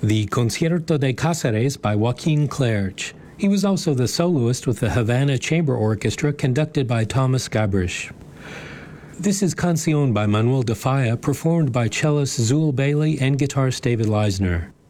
the Concierto de Cáceres by Joaquin Clerch. He was also the soloist with the Havana Chamber Orchestra conducted by Thomas Gabrish. This is Canción by Manuel de Falla, performed by cellist Zul Bailey and guitarist David Leisner.